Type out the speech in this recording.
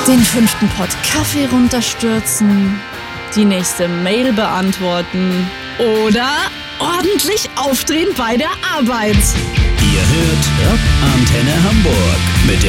Den 5. Pott Kaffee runterstürzen, die nächste Mail beantworten oder ordentlich aufdrehen bei der Arbeit. Ihr hört Antenne Hamburg mit der